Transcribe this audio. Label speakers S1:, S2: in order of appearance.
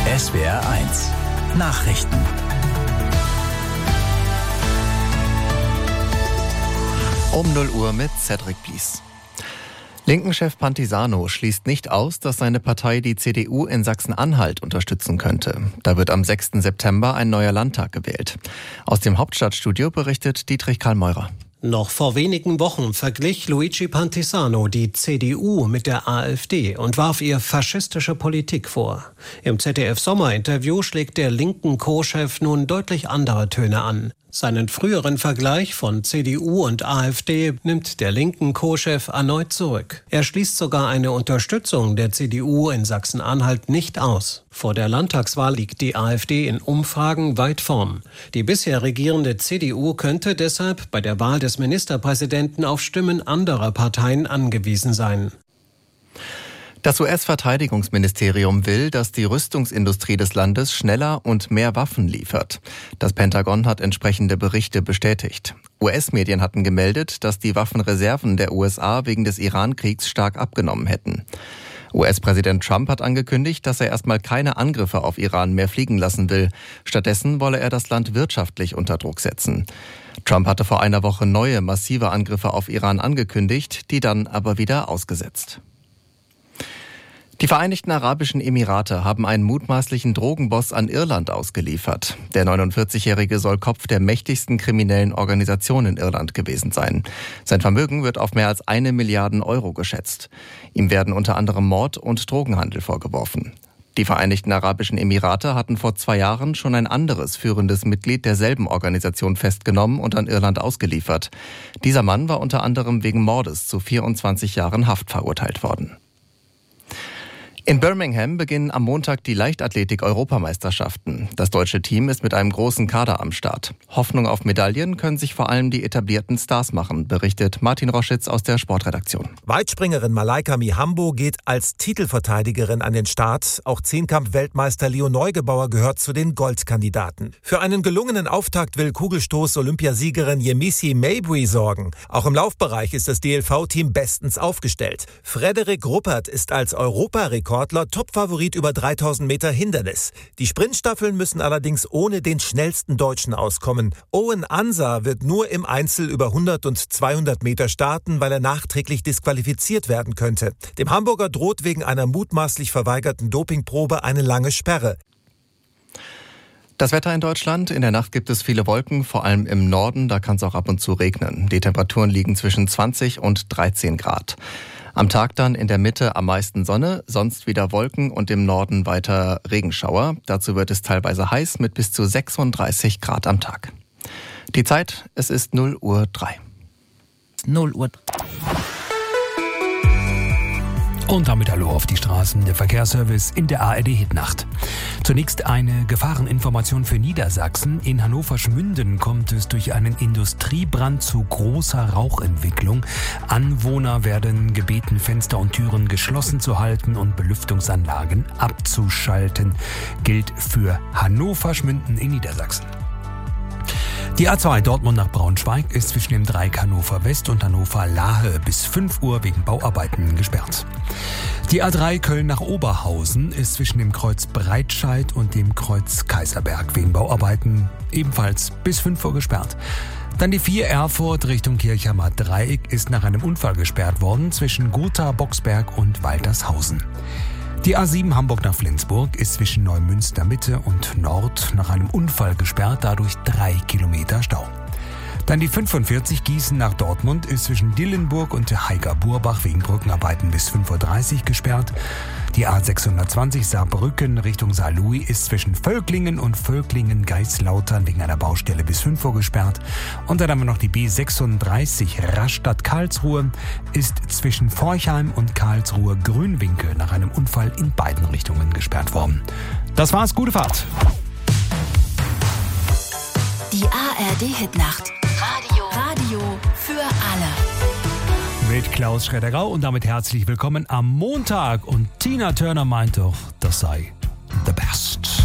S1: SWR1 Nachrichten.
S2: Um 0 Uhr mit Cedric Blies. Linken-Chef Pantisano schließt nicht aus, dass seine Partei die CDU in Sachsen-Anhalt unterstützen könnte. Da wird am 6. September ein neuer Landtag gewählt. Aus dem Hauptstadtstudio berichtet Dietrich Karl-Meurer.
S3: Noch vor wenigen Wochen verglich Luigi Pantisano die CDU mit der AfD und warf ihr faschistische Politik vor. Im ZDF-Sommerinterview schlägt der linken Co-Chef nun deutlich andere Töne an. Seinen früheren Vergleich von CDU und AfD nimmt der linken Co-Chef erneut zurück. Er schließt sogar eine Unterstützung der CDU in Sachsen-Anhalt nicht aus. Vor der Landtagswahl liegt die AfD in Umfragen weit vorn. Die bisher regierende CDU könnte deshalb bei der Wahl des Ministerpräsidenten auf Stimmen anderer Parteien angewiesen sein.
S2: Das US-Verteidigungsministerium will, dass die Rüstungsindustrie des Landes schneller und mehr Waffen liefert. Das Pentagon hat entsprechende Berichte bestätigt. US-Medien hatten gemeldet, dass die Waffenreserven der USA wegen des Iran-Kriegs stark abgenommen hätten. US-Präsident Trump hat angekündigt, dass er erstmal keine Angriffe auf Iran mehr fliegen lassen will. Stattdessen wolle er das Land wirtschaftlich unter Druck setzen. Trump hatte vor einer Woche neue, massive Angriffe auf Iran angekündigt, die dann aber wieder ausgesetzt. Die Vereinigten Arabischen Emirate haben einen mutmaßlichen Drogenboss an Irland ausgeliefert. Der 49-Jährige soll Kopf der mächtigsten kriminellen Organisation in Irland gewesen sein. Sein Vermögen wird auf mehr als 1 Milliarde Euro geschätzt. Ihm werden unter anderem Mord und Drogenhandel vorgeworfen. Die Vereinigten Arabischen Emirate hatten vor 2 Jahren schon ein anderes führendes Mitglied derselben Organisation festgenommen und an Irland ausgeliefert. Dieser Mann war unter anderem wegen Mordes zu 24 Jahren Haft verurteilt worden. In Birmingham beginnen am Montag die Leichtathletik-Europameisterschaften. Das deutsche Team ist mit einem großen Kader am Start. Hoffnung auf Medaillen können sich vor allem die etablierten Stars machen, berichtet Martin Roschitz aus der Sportredaktion.
S4: Weitspringerin Malaika Mihambo geht als Titelverteidigerin an den Start. Auch Zehnkampf-Weltmeister Leo Neugebauer gehört zu den Goldkandidaten. Für einen gelungenen Auftakt will Kugelstoß-Olympiasiegerin Yemisi Mabry sorgen. Auch im Laufbereich ist das DLV-Team bestens aufgestellt. Frederik Ruppert ist als Europarekordler Topfavorit über 3000 Meter Hindernis. Die Sprintstaffeln müssen allerdings ohne den schnellsten Deutschen auskommen. Owen Ansa wird nur im Einzel über 100 und 200 Meter starten, weil er nachträglich disqualifiziert werden könnte. Dem Hamburger droht wegen einer mutmaßlich verweigerten Dopingprobe eine lange Sperre.
S2: Das Wetter in Deutschland. In der Nacht gibt es viele Wolken, vor allem im Norden. Da kann es auch ab und zu regnen. Die Temperaturen liegen zwischen 20 und 13 Grad. Am Tag dann in der Mitte am meisten Sonne, sonst wieder Wolken und im Norden weiter Regenschauer. Dazu wird es teilweise heiß mit bis zu 36 Grad am Tag. Die Zeit, es ist 0:03 Uhr.
S1: 0 Uhr.
S5: Und damit hallo auf die Straßen, der Verkehrsservice in der ARD-Hitnacht. Zunächst eine Gefahreninformation für Niedersachsen. In Hannover-Schmünden kommt es durch einen Industriebrand zu großer Rauchentwicklung. Anwohner werden gebeten, Fenster und Türen geschlossen zu halten und Belüftungsanlagen abzuschalten. Gilt für Hannover-Schmünden in Niedersachsen. Die A2 Dortmund nach Braunschweig ist zwischen dem Dreieck Hannover West und Hannover Lahe bis 5 Uhr wegen Bauarbeiten gesperrt. Die A3 Köln nach Oberhausen ist zwischen dem Kreuz Breitscheid und dem Kreuz Kaiserberg wegen Bauarbeiten ebenfalls bis 5 Uhr gesperrt. Dann die 4 Erfurt Richtung Kirchheimer Dreieck ist nach einem Unfall gesperrt worden zwischen Gotha, Boxberg und Waltershausen. Die A7 Hamburg nach Flensburg ist zwischen Neumünster Mitte und Nord nach einem Unfall gesperrt, dadurch 3 Kilometer Stau. Dann die 45 Gießen nach Dortmund ist zwischen Dillenburg und Haiger-Burbach wegen Brückenarbeiten bis 5:30 Uhr gesperrt. Die A620 Saarbrücken Richtung Saarlouis ist zwischen Völklingen und Völklingen-Geislautern wegen einer Baustelle bis 5 Uhr gesperrt. Und dann haben wir noch die B36 Rastatt-Karlsruhe ist zwischen Forchheim und Karlsruhe-Grünwinkel nach einem Unfall in beiden Richtungen gesperrt worden. Das war's, gute Fahrt.
S6: Die ARD-Hitnacht. Radio für alle.
S5: Mit Klaus Schredderau und damit herzlich willkommen am Montag. Und Tina Turner meint doch, das sei the best.